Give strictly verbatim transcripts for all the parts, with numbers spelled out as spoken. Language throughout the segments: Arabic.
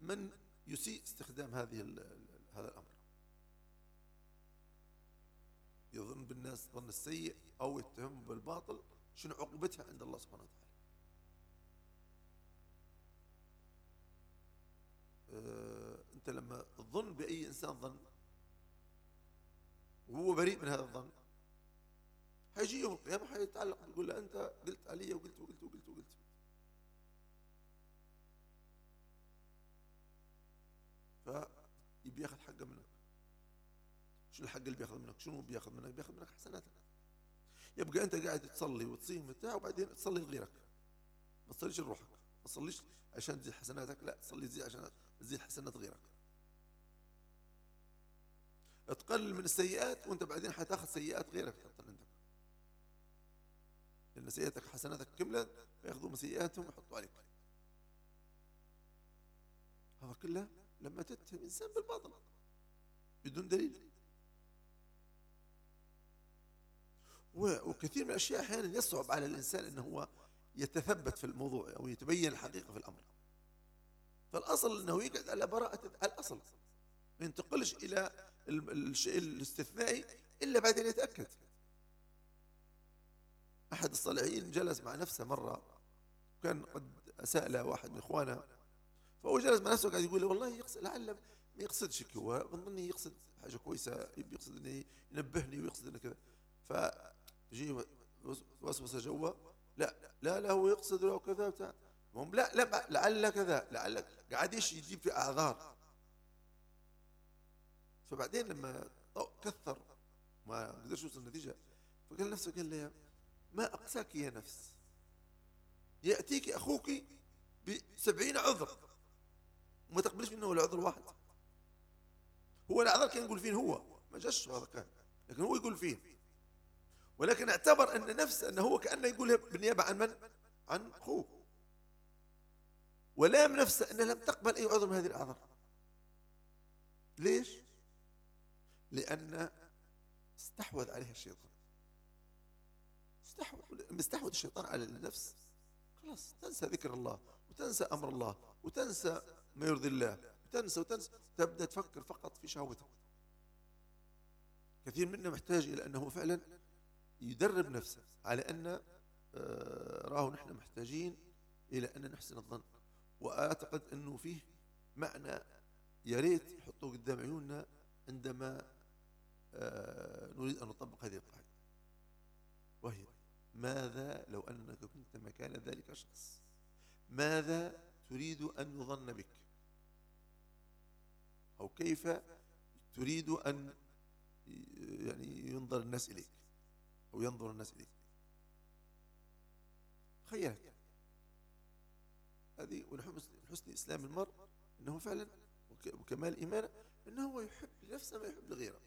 من يسيء استخدام هذه هذا الأمر، يظن بالناس ظن السيء أو يتهم بالباطل، شنو عقوبتها عند الله سبحانه وتعالى. أه أنت لما تظن بأي إنسان ظن وهو بريء من هذا الظن، هيجي يوم القيامة حيتعلق يقول له أنت قلت علي وقلت وقلت وقلت وقلت. فيبي ياخذ حقه منك. شو الحق اللي بياخذ منك؟ شنو بياخذ منك؟ بياخذ منك حسناتك. يبقى أنت قاعد تصلي وتصيم بتاع وبعدين تصلي لغيرك، ما تصليش لروحك، ما تصليش عشان تزيد حسناتك، لا تصلي زي عشان تزيد حسنات غيرك. تقلل من السيئات وانت بعدين حتاخذ سيئات غيرك تحط عندك، لأن سيئاتك حسناتك كملت فياخذوا من سيئاتهم ويحطوا عليك. هذا كله لما تتهم إنسان بالباطل بدون دليل. وكثير من الأشياء أحيانا يصعب على الإنسان أنه هو يتثبت في الموضوع أو يتبين الحقيقة في الأمر، فالأصل أنه يقعد على براءة الأصل، ما ينتقلش إلى الشيء الاستثنائي إلا بعدين يتأكد. أحد الصالحين جلس مع نفسه مرة، كان قد أساء له واحد من إخوانه، فهو جلس مع نفسه قاعد يقول والله يقصد، لعل ما يقصدش، هو ظنني يقصد حاجة كويسة، يقصد أنه ينبهني ويقصد أنه كذا. فجي وسوس جوا، لا لا لا هو يقصد له كذا بتاع، هم لا لا لعل كذا لعل، قاعد ايش يجيب في أعذار. فبعدين لما كثر ما قدرش يوصل النتيجة، فقال نفسه، قال لي ما أقساك يا نفس، يأتيك أخوك بسبعين عذر وما تقبلش منه ولا عذر واحد. هو الأعذار كان يقول فين، هو ما جاش هذا كان، لكن هو يقول فين، ولكن اعتبر أن نفس أنه هو كأنه يقولها بالنيابة عن من؟ عن أخوه، ولام نفسه أنها لم تقبل أي عذر من هذه الأعذار. ليش؟ لأن استحوذ عليها الشيطان. استحوذ مستحوذ الشيطان على النفس، خلاص تنسى ذكر الله وتنسى أمر الله وتنسى ما يرضي الله وتنسى وتنسى تبدأ تفكر فقط في شهوتك. كثير منا محتاج إلى أنه فعلا يدرب نفسه على أن راه نحن محتاجين إلى أن نحسن الظن. وأعتقد أنه فيه معنى يا ريت يحطوه قدام عيوننا عندما نريد أن نطبق هذه القاعدة، وهي ماذا لو أنك كنت مكان ذلك الشخص، ماذا تريد أن يظن بك، أو كيف تريد أن يعني ينظر الناس إليك أو ينظر الناس إليك. خيالك هذه. ونحن حسن إسلام المرء أنه فعلا وكمال إيمانه أنه هو يحب لنفسه ما يحب لغيره.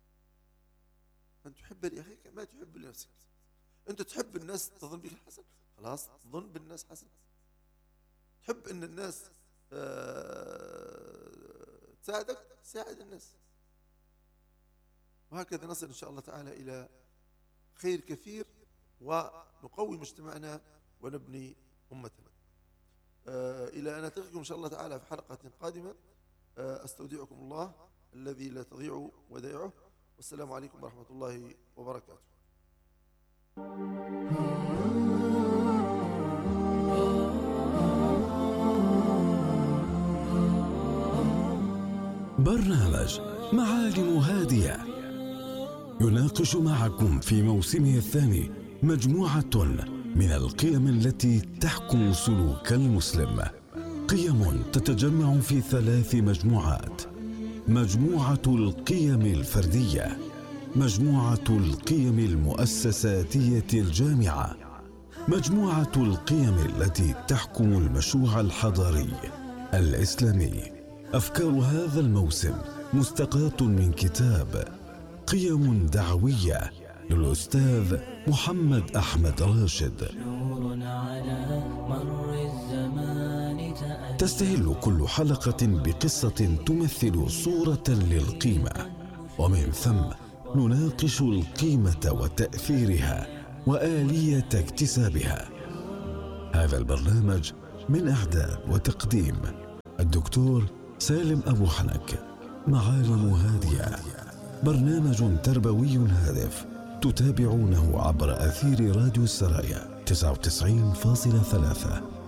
أن تحب لأخيك ما تحب لنفسك. أنت تحب الناس تظن بك الحسن، خلاص ظن بالناس حسن. تحب أن الناس تساعدك، ساعد الناس. وهكذا نصل إن شاء الله تعالى إلى خير كثير ونقوي مجتمعنا ونبني أمتنا. إلى أن نلتقيكم إن شاء الله تعالى في حلقة قادمة. أستودعكم الله الذي لا تضيع ودائعه، والسلام عليكم ورحمة الله وبركاته. برنامج معالم هادية يناقش معكم في موسمه الثاني مجموعة من القيم التي تحكم سلوك المسلم، قيم تتجمع في ثلاث مجموعات: مجموعة القيم الفردية، مجموعة القيم المؤسساتية الجامعة، مجموعة القيم التي تحكم المشروع الحضاري الإسلامي. أفكار هذا الموسم مستقاة من كتاب قيم دعوية للأستاذ محمد أحمد راشد. تستهل كل حلقة بقصة تمثل صورة للقيمة، ومن ثم نناقش القيمة وتأثيرها وآلية اكتسابها. هذا البرنامج من إعداد وتقديم الدكتور سالم أبو حنك. معالم هادئة، برنامج تربوي هادف تتابعونه عبر أثير راديو السرايا تسعة وتسعين فاصلة ثلاثة.